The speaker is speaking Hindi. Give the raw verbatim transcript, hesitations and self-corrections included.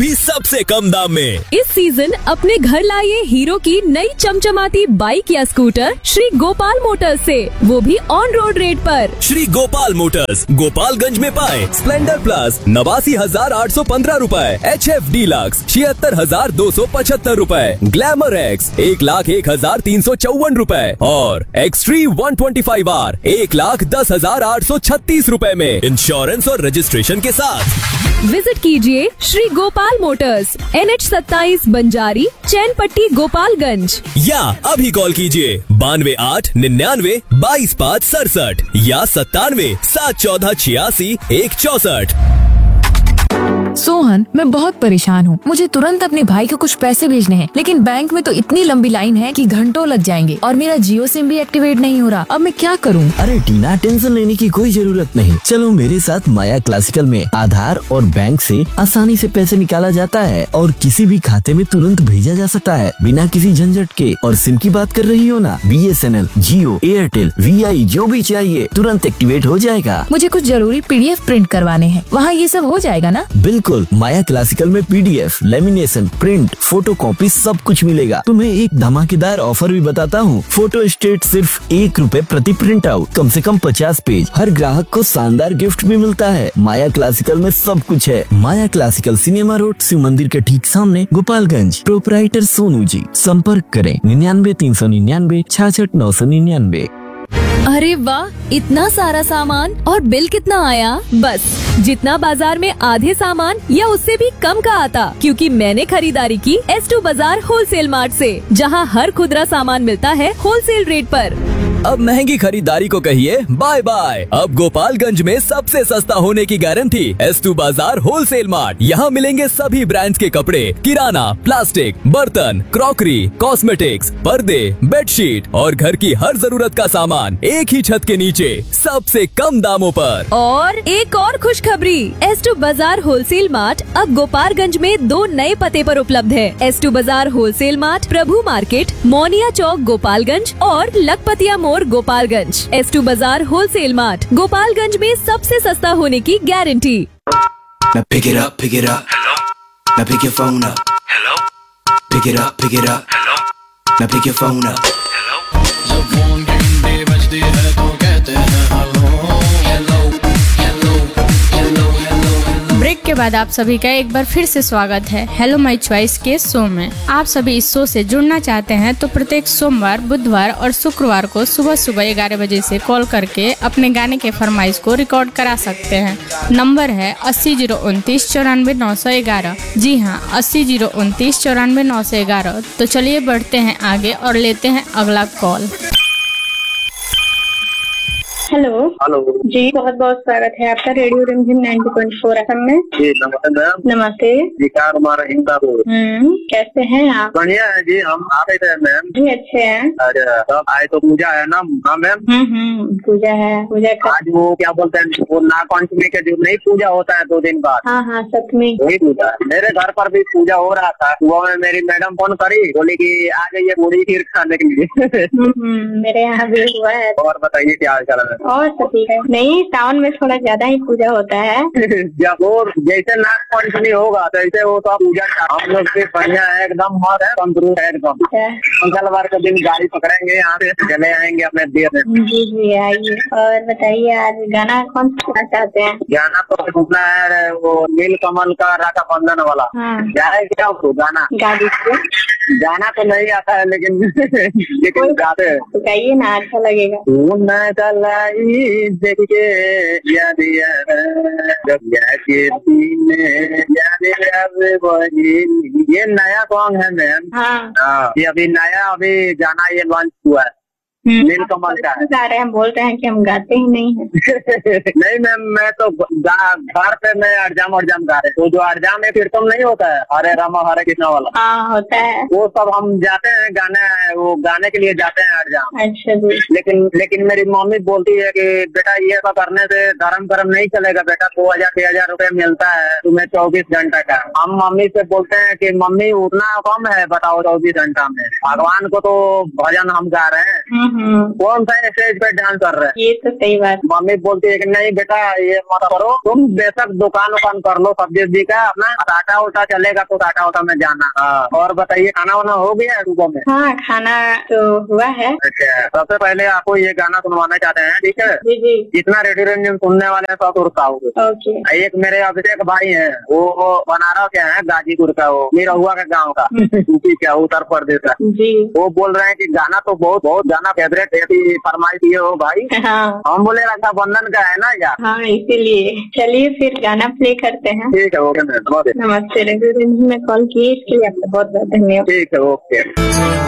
भी सबसे कम दाम में। इस सीजन अपने घर लाइए हीरो की नई चमचमाती बाइक या स्कूटर श्री गोपाल मोटर्स से, वो भी ऑन रोड रेट पर। श्री गोपाल मोटर्स गोपालगंज में पाए स्प्लेंडर प्लस नवासी हजार आठ सौ पंद्रह रूपए, एच एफ डीलक्स छिहत्तर हजार दो सौ पचहत्तर रूपए, ग्लैमर एक्स एक लाख एक हजार तीन सौ चौवन रूपए और extreme one twenty five are एक लाख दस हजार आठ सौ छत्तीस रूपए में इंश्योरेंस और रजिस्ट्रेशन के साथ। विजिट कीजिए Shri Gopal Motors, N H सत्ताईस बंजारी चैनपट्टी गोपालगंज, या अभी कॉल कीजिए बानवे आठ निन्यानवे बाईस पाँच सड़सठ या सत्तानवे सात चौदह छियासी एक चौसठ। सोहन, मैं बहुत परेशान हूँ। मुझे तुरंत अपने भाई को कुछ पैसे भेजने हैं, लेकिन बैंक में तो इतनी लंबी लाइन है कि घंटों लग जाएंगे और मेरा जियो सिम भी एक्टिवेट नहीं हो रहा। अब मैं क्या करूँ? अरे टीना, टेंशन लेने की कोई जरूरत नहीं। चलो मेरे साथ माया क्लासिकल में आधार और बैंक से आसानी से पैसे निकाला जाता है और किसी भी खाते में तुरंत भेजा जा सकता है बिना किसी झंझट के। और सिम की बात कर रही हो ना, B S N L, Jio, Airtel, we आई जो भी चाहिए तुरंत एक्टिवेट हो जाएगा। मुझे कुछ जरूरी पी डी एफ प्रिंट करवाने हैं, वहाँ ये सब हो जाएगा ना? बिल्कुल, माया क्लासिकल में P D F, lamination, print, photo copy सब कुछ मिलेगा। तुम्हें एक धमाकेदार ऑफर भी बताता हूँ। फोटो स्टेट सिर्फ एक रुपए प्रति प्रिंट आउट, कम से कम पचास पेज। हर ग्राहक को शानदार गिफ्ट भी मिलता है। माया क्लासिकल में सब कुछ है। माया क्लासिकल, सिनेमा रोड, शिव मंदिर के ठीक सामने, गोपालगंज। प्रोपराइटर सोनू जी। संपर्क करें निन्यानवे तीन सौ निन्यानवे छियासठ नौ सौ निन्यानवे। अरे वाह, इतना सारा सामान और बिल कितना आया? बस जितना बाजार में आधे सामान या उससे भी कम का आता, क्योंकि मैंने खरीदारी की एस टू बाजार होलसेल मार्ट से, जहां हर खुदरा सामान मिलता है होलसेल रेट पर। अब महंगी खरीदारी को कहिए बाय बाय। अब गोपालगंज में सबसे सस्ता होने की गारंटी एस टू बाजार होलसेल मार्ट। यहाँ मिलेंगे सभी ब्रांड्स के कपड़े, किराना, प्लास्टिक, बर्तन, क्रॉकरी, कॉस्मेटिक्स, पर्दे, बेडशीट और घर की हर जरूरत का सामान एक ही छत के नीचे सबसे कम दामों पर। और एक और खुशखबरी, एस टू बाजार होलसेल मार्ट अब गोपालगंज में दो नए पते पर उपलब्ध है। एस टू बाजार होलसेल मार्ट प्रभु मार्केट, मोनिया चौक, गोपालगंज और लखपतिया मोड़, गोपालगंज। एस टू बाजार होलसेल मार्ट, गोपालगंज में सबसे सस्ता होने की guarantee. Now pick it up, pick it up. Hello. Now pick your phone up. Hello. Pick it up, pick it up. Hello. Now pick your phone up. Hello. जब फोन घंटे बजती है तो कहते हैं hello hello hello hello hello. Break के बाद आप सभी का एक बार फिर से स्वागत है हेलो माय चॉइस के शो में। आप सभी इस शो से जुड़ना चाहते हैं तो प्रत्येक सोमवार, बुधवार और शुक्रवार को सुबह सुबह ग्यारह बजे से कॉल करके अपने गाने के फरमाइश को रिकॉर्ड करा सकते हैं। नंबर है अस्सी जीरो उनतीस चौरानवे नौ सौ ग्यारह। जी हाँ, अस्सी जीरो उनतीस चौरानवे नौ सौ ग्यारह। तो चलिए बढ़ते हैं आगे और लेते हैं अगला कॉल। हेलो हेलो जी, बहुत बहुत स्वागत है आपका रेडियो रिमझिम ninety point four F M में। जी नमस्ते मैम। नमस्ते जी, क्या हमारा हिंदा बोल। हम्म कैसे हैं आप? बढ़िया है जी, हम आ गए थे मैम। जी अच्छे हैं। अरे तब आए तो पूजा है ना? हाँ मैम। हम्म हम्म पूजा है। पूजा का आज वो क्या बोलते हैं, वो नागपंचमी के जो नहीं पूजा होता है दो दिन बाद। हाँ हाँ सप्तमी, वही पूजा है। मेरे घर पर भी पूजा हो रहा था। सुबह में मेरी मैडम फोन करी, बोली कि आ जाइए पूरी खीर खाने के लिए। हम्म मेरे यहाँ भी हुआ है। और बताइए क्या हाल चाल है? और सब ठीक है। नहीं, सावन में थोड़ा ज्यादा ही पूजा होता है। जब वो जैसे नाग पंचमी होगा तैसे वो तो पूजा हम लोग भी बढ़िया है, एकदम मस्त है, तंदुरुस्त है एकदम। मंगलवार के दिन गाड़ी पकड़ेंगे, यहाँ से चले आएंगे अपने देर में। जी जी आइए। और बताइए आज गाना कौन सुनना चाहते हैं? गाना तो सुनना है वो नील कमल का राखा बंधन वाला। हाँ। जाए क्या उसको गाना? गा दीजिए। गाना तो नहीं आता है लेकिन लेकिन गाते हैं। तो गाइए ना, अच्छा लगेगा। देख के याद ये नया सॉन्ग है मैम। हाँ ये अभी नया अभी गाना ये लॉन्च हुआ है, नील कमल का है। गा रहे हैं, बोल रहे हैं कि हम गाते ही नहीं है। नहीं मैम, मैं तो घर पे मैं अड़जाम अड़जाम गा रहे। तो जो अड़जाम है कीर्तन नहीं होता है, हरे रामा हरे कृष्णा वाला। हाँ होता है। वो सब हम जाते हैं गाने, वो गाने के लिए जाते हैं अड़जाम। अच्छा जी। लेकिन लेकिन मेरी मम्मी बोलती है कि बेटा ये सब करने से धर्म कर्म नहीं चलेगा बेटा, दो हजार छह हजार रूपये मिलता है तुम्हें चौबीस घंटा का। हम मम्मी से बोलते हैं कि मम्मी उतना कम है बताओ चौबीस घंटा में, भगवान को तो भजन हम गा रहे हैं। कौन सा स्टेज पे डांस कर रहे हैं? ये तो सही बात। मम्मी बोलती है कि नहीं बेटा ये मत करो, तुम बेशक दुकान उकान कर लो सब्जी उब्जी का, अपना टाटा उटा चलेगा तो टाटा उटा में जाना। और बताइए खाना वाना हो गया सुबह में? हाँ खाना तो हुआ है। अच्छा, सबसे पहले आपको ये गाना सुनवाना चाहते हैं, ठीक है? जी जी। जितना रेडियो रंजन सुनने वाले हैं सब सुरताओगे। ओके। एक मेरे अभिषेक भाई हैं, वो बनारस के हैं, गाजीपुर का, वो निरहुआ का गाँव का, यूपी का, उत्तर प्रदेश का जी। वो बोल रहे हैं कि गाना तो बहुत बहुत गाना फेवरेट है, फरमाइश किए हो भाई। हाँ। हम बोले रक्षाबंधन का है ना यार। हाँ इसीलिए चलिए फिर गाना प्ले करते हैं। ठीक है ओके। नमस्ते, रेडियो रंजन में कॉल किए इसके लिए आपका बहुत बहुत धन्यवाद। ठीक है ओके।